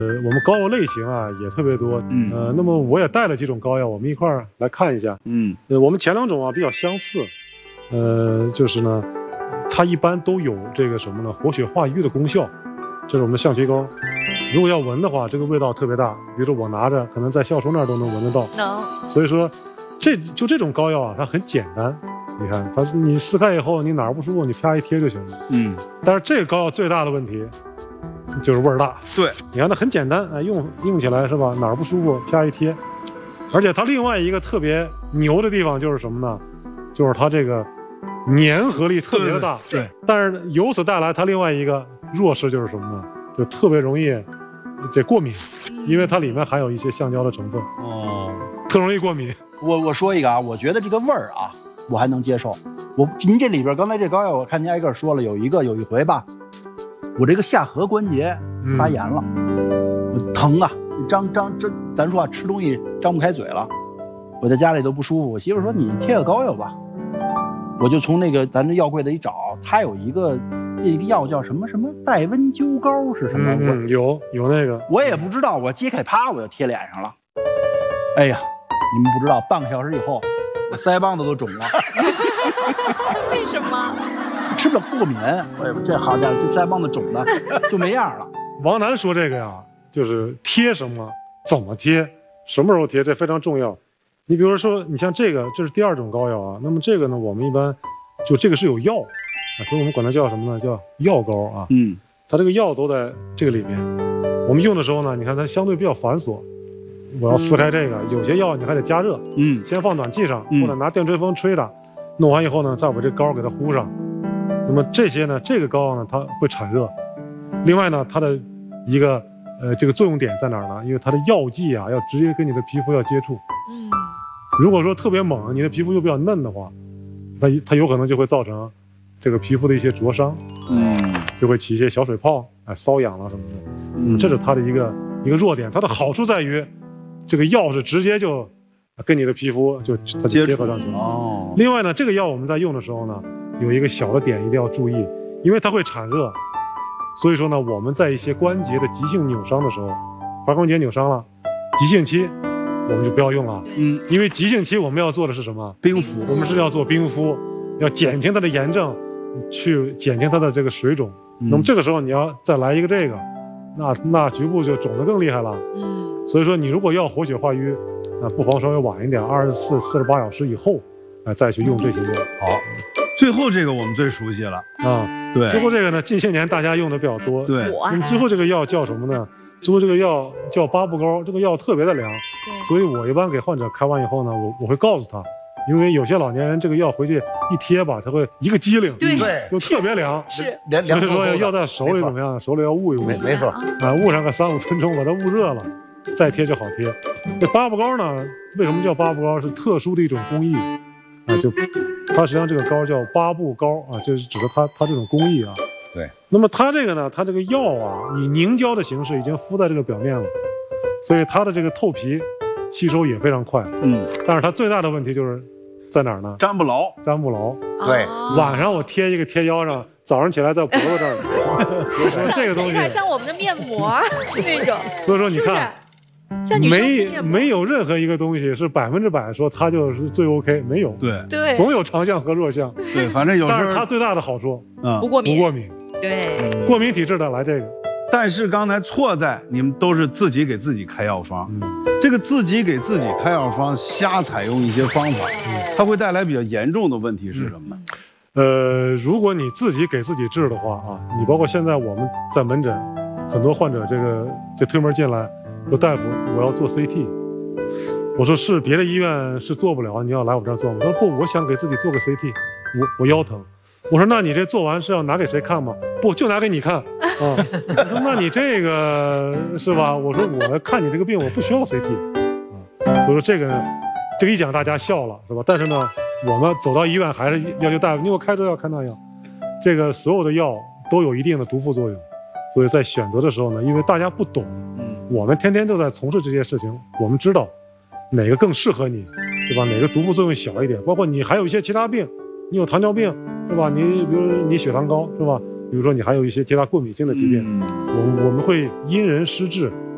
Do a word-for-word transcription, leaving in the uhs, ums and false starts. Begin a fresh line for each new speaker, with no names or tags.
呃，我们膏药类型啊也特别多，嗯，呃，那么我也带了几种膏药，我们一块儿来看一下，嗯，呃，我们前两种啊比较相似，呃，就是呢，它一般都有这个什么呢，活血化瘀的功效，这是我们的象曲膏。如果要闻的话，这个味道特别大，比如说我拿着，可能在销售那儿都能闻得到，
能。
所以说，这就这种膏药啊，它很简单。你看，它你撕开以后，你哪儿不舒服，你啪一贴就行了。嗯。但是这个膏药最大的问题就是味儿大。
对，
你看它很简单，哎，用用起来是吧？哪儿不舒服，啪一贴。而且它另外一个特别牛的地方就是什么呢？就是它这个粘合力特别的大。
对。对
但是由此带来它另外一个弱势就是什么呢？就特别容易这过敏，因为它里面含有一些橡胶的成分。哦。特容易过敏。
我我说一个啊，我觉得这个味儿啊。我还能接受，我您这里边刚才这膏药，我看您挨个说了，有一个有一回吧，我这个下颌关节发炎了，嗯、我疼啊，张张这咱说啊，吃东西张不开嘴了，我在家里都不舒服。我媳妇说你贴个膏药吧，我就从那个咱这药柜子一找，它有一个那个药叫什么什么带温灸膏是什么？
嗯，有有那个，
我也不知道，我揭开啪我就贴脸上了，哎呀，你们不知道，半个小时以后。我腮帮子都肿了，
为什么？
吃不了过敏。哎，这好家伙，这腮帮子肿的就没样了。
王楠说这个呀，就是贴什么，怎么贴，什么时候贴，这非常重要。你比如说，你像这个，这是第二种膏药啊。那么这个呢，我们一般就这个是有药啊，所以我们管它叫什么呢？叫药膏啊。嗯，它这个药都在这个里面。我们用的时候呢，你看它相对比较繁琐。我要撕开这个，有些药你还得加热，嗯，先放暖气上，或者拿电吹风吹它，弄完以后呢，再把这膏给它糊上。那么这些呢，这个膏呢，它会产热。另外呢，它的一个呃这个作用点在哪儿呢？因为它的药剂啊，要直接跟你的皮肤要接触。嗯，如果说特别猛，你的皮肤又比较嫩的话，它它有可能就会造成这个皮肤的一些灼伤，嗯，就会起一些小水泡，哎，瘙痒了什么的。嗯，这是它的一个一个弱点。它的好处在于。这个药是直接就跟你的皮肤就它就结合上去了。哦。另外呢，这个药我们在用的时候呢，有一个小的点一定要注意，因为它会产热，所以说呢，我们在一些关节的急性扭伤的时候，踝关节扭伤了，急性期我们就不要用了。嗯。因为急性期我们要做的是什么？
冰敷。
我们是要做冰敷，要减轻它的炎症，去减轻它的这个水肿。嗯、那么这个时候你要再来一个这个，那那局部就肿得更厉害了。嗯。所以说，你如果要活血化瘀，那不妨稍微晚一点，二十四、四十八小时以后，哎，再去用这些药。
好，最后这个我们最熟悉了
啊。对，最后这个呢，近些年大家用的比较多。
对，
那么最后这个药叫什么呢？最后这个药叫八步膏，这个药特别的凉，所以我一般给患者开完以后呢，我我会告诉他，因为有些老年人这个药回去一贴吧，他会一个机灵，
对，
就特别凉，
是，
所以说要在手里怎么样？手里要捂一捂，
没没错，
啊，捂上个三五分钟，把它捂热了。再贴就好贴。这八步膏呢，为什么叫八步膏？是特殊的一种工艺啊，就它实际上这个膏叫八步膏啊，就是指的它它这种工艺啊。
对。
那么它这个呢，它这个药啊，以凝胶的形式已经敷在这个表面了，所以它的这个透皮吸收也非常快。嗯。但是它最大的问题就是在哪儿呢？
粘不牢，
粘不牢。
对。
晚上我贴一个贴腰上。早上起来在脖子这儿，这个东西
有点像我们的面膜那种。
所以说你看，没没有任何一个东西是百分之百说它就是最 OK， 没有。
对
对，
总有长项和弱项。
对，反正有时候。
但是它最大的好处，
嗯，不过敏。
不过敏。
对，
过敏体质的来这个。
但是刚才错在你们都是自己给自己开药方，嗯、这个自己给自己开药方，瞎采用一些方法，嗯、它会带来比较严重的问题是什么呢？嗯
呃，如果你自己给自己治的话啊，你包括现在我们在门诊，很多患者这个这推门进来说大夫我要做 C T， 我说是别的医院是做不了，你要来我这儿做吗？他说不，我想给自己做个 C T， 我我腰疼。我说那你这做完是要拿给谁看吗？不，就拿给你看啊。我说那你这个是吧？我说我看你这个病我不需要 C T 啊，所以说这个这个一讲大家笑了是吧？但是呢。我们走到医院还是要求大夫，你给我开这药开那药，这个所有的药都有一定的毒副作用，所以在选择的时候呢，因为大家不懂，我们天天都在从事这些事情，我们知道哪个更适合你，对吧？哪个毒副作用小一点，包括你还有一些其他病，你有糖尿病是吧？你比如你血糖高是吧？比如说你还有一些其他过敏性的疾病，我们我们会因人施治